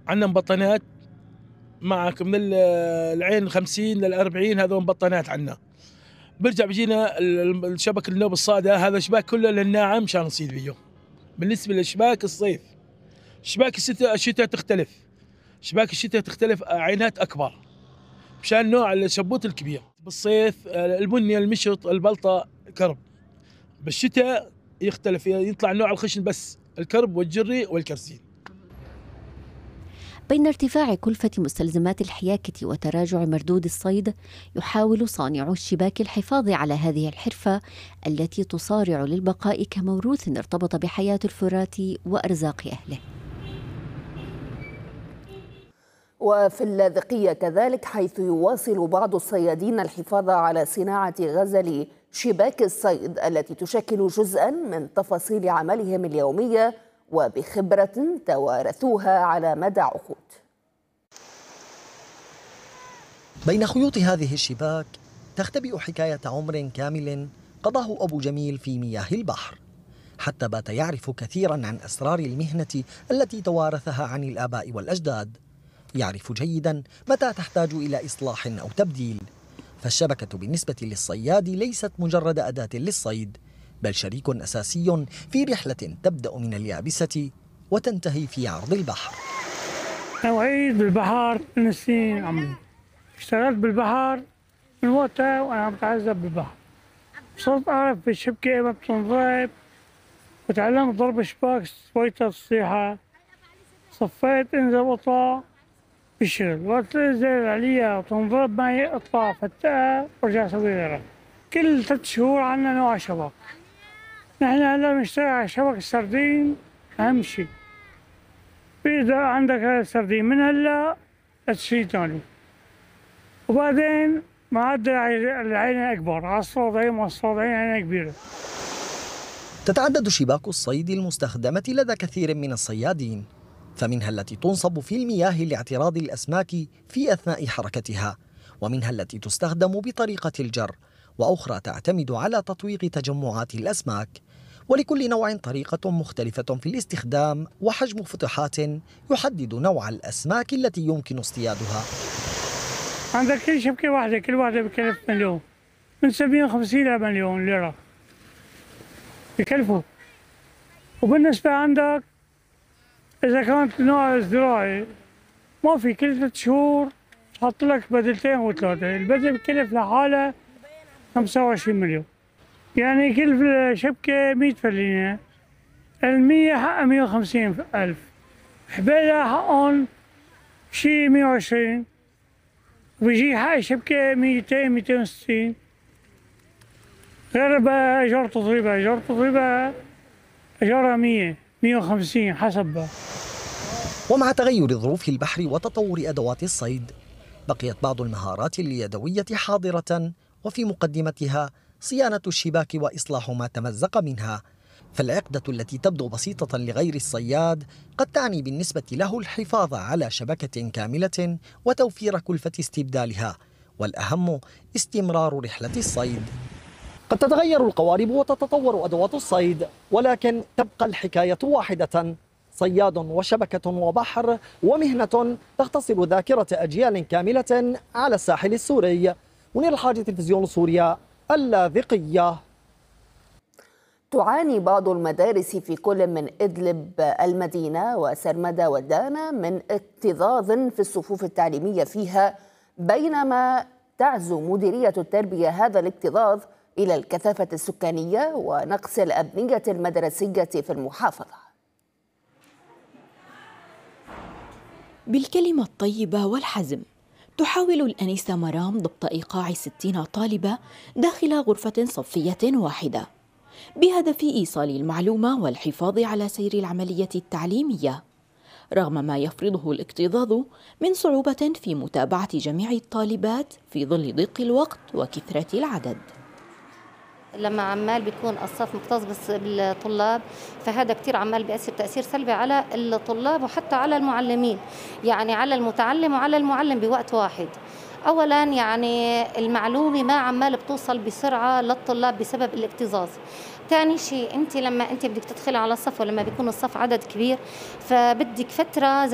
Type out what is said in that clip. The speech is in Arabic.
عندنا مبطنات معك من العين 50 لل40، هذول مبطنات عندنا. برجع بيجينا الشبك النوب الصاده، هذا شباك كله للناعم مشان نصيد فيه. بالنسبه لشباك الصيف، شباك الشتاء تختلف، شباك الشتاء تختلف عينات اكبر مشان نوع الشبوت الكبير. بالصيف البني، المشط، البلطه، كرب. بالشتاء يختلف، يطلع نوع الخشن بس، الكرب والجري والكرسين. بين ارتفاع كلفة مستلزمات الحياكة وتراجع مردود الصيد، يحاول صانعو الشباك الحفاظ على هذه الحرفة التي تصارع للبقاء كموروث ارتبط بحياة الفرات وأرزاق أهله. وفي اللاذقية كذلك، حيث يواصل بعض الصيادين الحفاظ على صناعة غزل شباك الصيد التي تشكل جزءا من تفاصيل عملهم اليومية وبخبرة توارثوها على مدى عقود. بين خيوط هذه الشباك تختبئ حكاية عمر كامل قضاه أبو جميل في مياه البحر، حتى بات يعرف كثيرا عن أسرار المهنة التي توارثها عن الآباء والأجداد. يعرف جيدا متى تحتاج إلى إصلاح أو تبديل، فالشبكة بالنسبة للصياد ليست مجرد أداة للصيد، بل شريك أساسي في رحلة تبدأ من اليابسة وتنتهي في عرض البحر. أعيد بالبحر من سنين عمري، اشتغلت بالبحر من وقتها وأنا متعذب بالبحر. صرت أعرف بالشبكة ما بتنضرب، وتعلمت ضرب شباك سويتها الصيحة. صفيت انزل واطلع بالشغل، وقت انزل عليها وتنضرب معي اطلع فتقها وارجع اسوي غيرها. كل 3 شهور عنا نوع شبك. نحن هلا بنشتغل على شبك السردين أهم شيء. إذا عندك هذا السردين من هلا لتشتري ثاني، وبعدين معدل العين أكبر، على الصوضعين مع الصوضعين عينها كبيرة. تتعدد شباك الصيد المستخدمة لدى كثير من الصيادين، فمنها التي تنصب في المياه لاعتراض الأسماك في أثناء حركتها، ومنها التي تستخدم بطريقة الجر، وأخرى تعتمد على تطويق تجمعات الأسماك. ولكل نوع طريقة مختلفة في الاستخدام وحجم فتحات يحدد نوع الأسماك التي يمكن اصطيادها. عندك كل شبكة واحدة، كل واحدة بكلف مليون، من 750 إلى مليون ليرة بكلفوا. وبالنسبة عندك إذا كانت نوع زراعي ما في، كل 3 شهور تحط لك بدلتين و3، البدل بكلف لحالها 25 مليون. يعني كل شبكة 100 فلينة، ال100 حقها 150 ألف، حبالها حقهم شي 120، وبيجي حق الشبكة 200 260. غير بقى إيجار تطريبها، إيجار تطريبها إيجارها 100 150 حسب بقى. ومع تغير ظروف البحر وتطور أدوات الصيد، بقيت بعض المهارات اليدوية حاضرة، وفي مقدمتها صيانة الشباك وإصلاح ما تمزق منها. فالعقدة التي تبدو بسيطة لغير الصياد قد تعني بالنسبة له الحفاظ على شبكة كاملة وتوفير كلفة استبدالها، والأهم استمرار رحلة الصيد. قد تتغير القوارب وتتطور أدوات الصيد، ولكن تبقى الحكاية واحدة: صياد وشبكة وبحر، ومهنة تختصر ذاكرة أجيال كاملة على الساحل السوري. منير الحاج، تلفزيون سوريا، اللاذقية. تعاني بعض المدارس في كل من إدلب المدينة وسرمدة ودانا من اكتظاظ في الصفوف التعليمية فيها، بينما تعزو مديرية التربية هذا الاكتظاظ إلى الكثافة السكانية ونقص الأبنية المدرسية في المحافظة. بالكلمة الطيبة والحزم، تحاول الأنسة مرام ضبط إيقاع 60 طالبة داخل غرفة صفية واحدة بهدف إيصال المعلومة والحفاظ على سير العملية التعليمية، رغم ما يفرضه الاكتظاظ من صعوبة في متابعة جميع الطالبات في ظل ضيق الوقت وكثرة العدد. لما عمال بيكون الصف مكتظ بس بالطلاب، فهذا كتير عمال بيأثر تأثير سلبي على الطلاب وحتى على المعلمين، يعني على المتعلم وعلى المعلم بوقت واحد. أولاً يعني المعلومة ما عمال بتوصل بسرعة للطلاب بسبب الاكتظاظ. ثاني شيء، أنت لما أنت بدك تدخلي على الصف ولما بيكون الصف عدد كبير، فبدك فترة